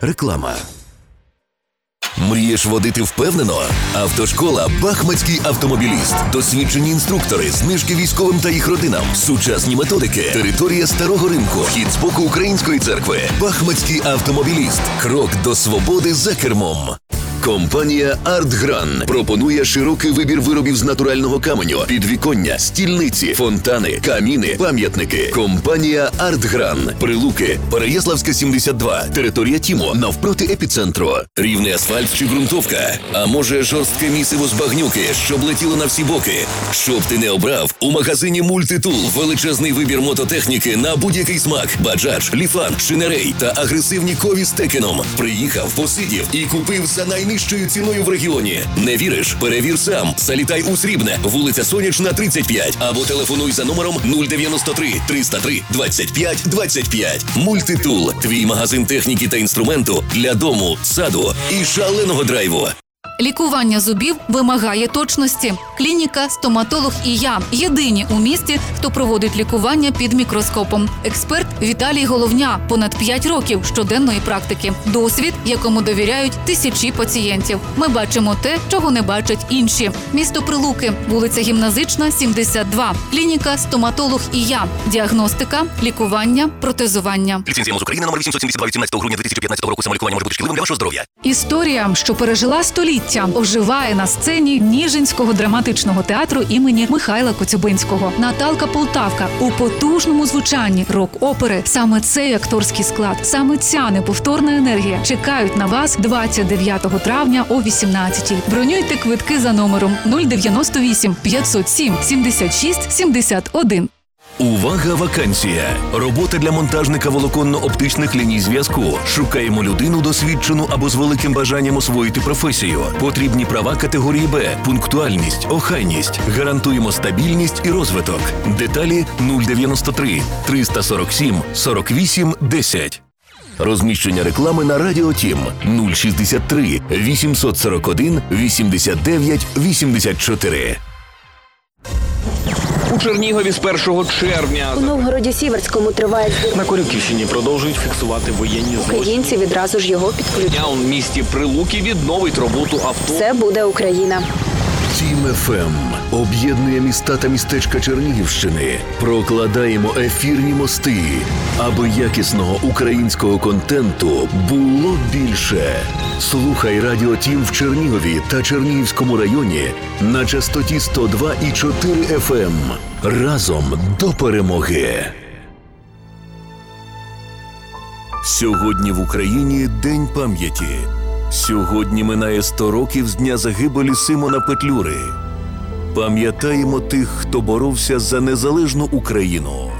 Реклама. Мрієш водити впевнено? Автошкола «Бахмацький автомобіліст». Досвідчені інструктори, знижки військовим та їх родинам, сучасні методики, територія Старого Ринку, вхід з боку Української церкви. «Бахмацький автомобіліст». Крок до свободи за кермом. Компанія «Артгран» пропонує широкий вибір виробів з натурального каменю, підвіконня, стільниці, фонтани, каміни, пам'ятники. Компанія «Артгран». Прилуки, Переяславська, 72, територія ТІМО, навпроти епіцентру. Рівний асфальт чи ґрунтовка? А може жорстке місиво з багнюки, щоб летіло на всі боки? Щоб ти не обрав, у магазині «Мультитул» величезний вибір мототехніки на будь-який смак. Баджадж, Ліфан, Шинерей та агресивні кові з Текеном. Приїхав, посидів і купив за найнижчою ціною в регіоні. Не віриш? Перевір сам. Залітай у Срібне, вулиця Сонячна, 35. Або телефонуй за номером 093 303 25 25. «Мультитул» – твій магазин техніки та інструменту для дому, саду і шаленого драйву. Лікування зубів вимагає точності. Клініка «Стоматолог і я» – єдині у місті, хто проводить лікування під мікроскопом. Експерт Віталій Головня – понад 5 років щоденної практики. Досвід, якому довіряють тисячі пацієнтів. Ми бачимо те, чого не бачать інші. Місто Прилуки, вулиця Гімназична, 72. Клініка «Стоматолог і я». Діагностика, лікування, протезування. Ліцензія МОЗ України номер 872 від 17 грудня 2015 року. Самолікування може бути шкідливим для вашого здоров'я. Історія, що пережила століття, оживає на сцені Ніжинського драматичного театру імені Михайла Коцюбинського. Наталка Полтавка у потужному звучанні рок-опери. Саме цей акторський склад, саме ця неповторна енергія чекають на вас 29 травня о 18-й. Бронюйте квитки за номером 098 507 76 71. Увага, вакансія! Робота для монтажника волоконно-оптичних ліній зв'язку. Шукаємо людину досвідчену або з великим бажанням освоїти професію. Потрібні права категорії Б, пунктуальність, охайність. Гарантуємо стабільність і розвиток. Деталі 093 347 48 10. Розміщення реклами на Радіо Тім 063 841 89 84. У Чернігові з 1 червня. У Новгороді-Сіверському триває збір. На Корюківщині продовжують фіксувати воєнні злочини. Українці відразу ж його підключать. У місті Прилуки відновить роботу авто. Це буде Україна. Тім ФМ об'єднує міста та містечка Чернігівщини. Прокладаємо ефірні мости, аби якісного українського контенту було більше. Слухай Радіо Тім в Чернігові та Чернігівському районі на частоті 102,4 FM. Разом до перемоги. Сьогодні в Україні День пам'яті. Сьогодні минає 100 років з дня загибелі Симона Петлюри. Пам'ятаємо тих, хто боровся за незалежну Україну.